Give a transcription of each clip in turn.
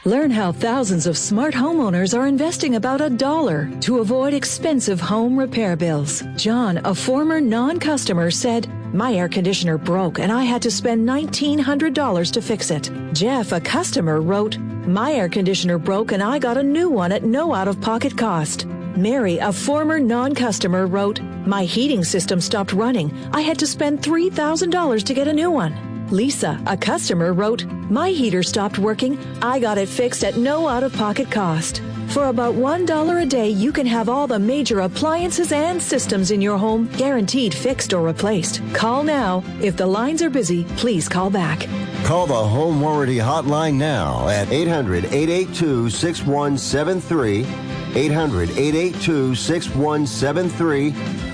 Learn how thousands of smart homeowners are investing about $1 to avoid expensive home repair bills. John, a former non-customer, said, "My air conditioner broke and I had to spend $1,900 to fix it." Jeff, a customer, wrote, "My air conditioner broke and I got a new one at no out-of-pocket cost." Mary, a former non-customer, wrote, "My heating system stopped running. I had to spend $3,000 to get a new one." Lisa, a customer, wrote, "My heater stopped working. I got it fixed at no out-of-pocket cost." For about $1 a day, you can have all the major appliances and systems in your home guaranteed fixed or replaced. Call now. If the lines are busy, please call back. Call the Home Warranty Hotline now at 800-882-6173, 800-882-6173,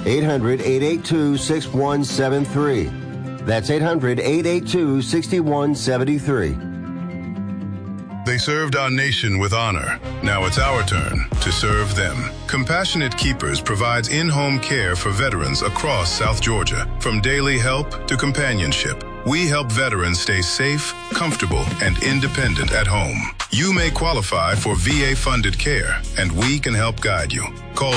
800-882-6173. That's 800-882-6173. They served our nation with honor. Now it's our turn to serve them. Compassionate Keepers provides in-home care for veterans across South Georgia. From daily help to companionship, we help veterans stay safe, comfortable, and independent at home. You may qualify for VA-funded care, and we can help guide you. Call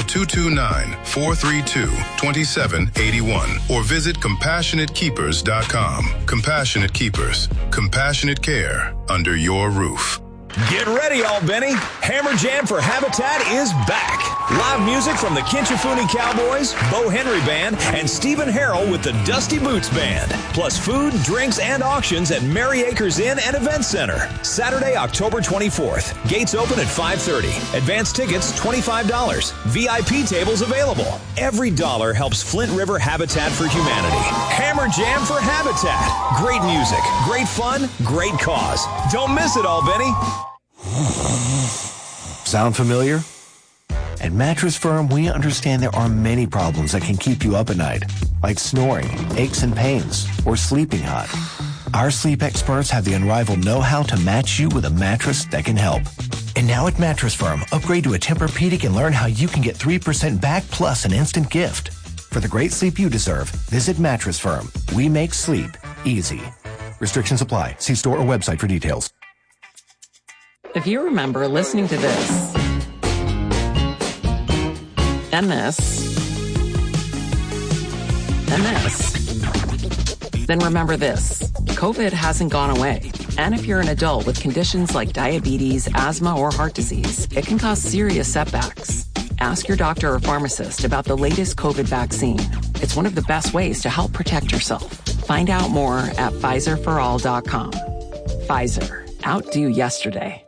229-432-2781 or visit CompassionateKeepers.com. Compassionate Keepers. Compassionate care under your roof. Get ready, Albany. Hammer Jam for Habitat is back. Live music from the Kinchafuni Cowboys, Bo Henry Band, and Stephen Harrell with the Dusty Boots Band. Plus food, drinks, and auctions at Merry Acres Inn and Event Center. Saturday, October 24th. Gates open at 5:30. Advance tickets, $25. VIP tables available. Every dollar helps Flint River Habitat for Humanity. Hammer Jam for Habitat. Great music, great fun, great cause. Don't miss it, Albany. Sound familiar? At Mattress Firm, we understand there are many problems that can keep you up at night, like snoring, aches and pains, or sleeping hot. Our sleep experts have the unrivaled know-how to match you with a mattress that can help. And now at Mattress Firm, upgrade to a Tempur-Pedic and learn how you can get 3% back plus an instant gift. For the great sleep you deserve, visit Mattress Firm. We make sleep easy. Restrictions apply. See store or website for details. If you remember listening to this, and this, and this, then remember this. COVID hasn't gone away. And if you're an adult with conditions like diabetes, asthma, or heart disease, it can cause serious setbacks. Ask your doctor or pharmacist about the latest COVID vaccine. It's one of the best ways to help protect yourself. Find out more at PfizerForAll.com. Pfizer. Outdo yesterday.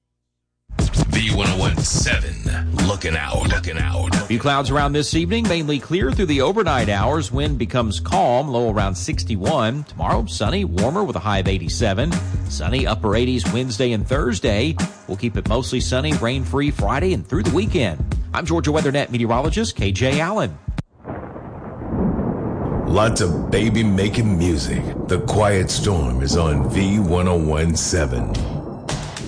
B1017, looking out. Few clouds around this evening, mainly clear through the overnight hours. Wind becomes calm, low around 61. Tomorrow, sunny, warmer with a high of 87. Sunny, upper 80s Wednesday and Thursday. We'll keep it mostly sunny, rain-free Friday and through the weekend. I'm Georgia WeatherNet meteorologist KJ Allen. Lots of baby-making music. The Quiet Storm is on V1017.